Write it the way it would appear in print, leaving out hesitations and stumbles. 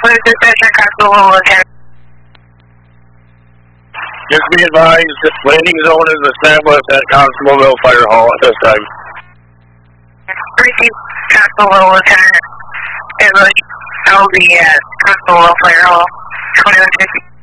Police Dispatcher, Constable Lieutenant. Just be advised, landing zone is established at Constableville Fire Hall at this time. Receive Constable Lieutenant. It will be at Constable Fire Hall, 2150.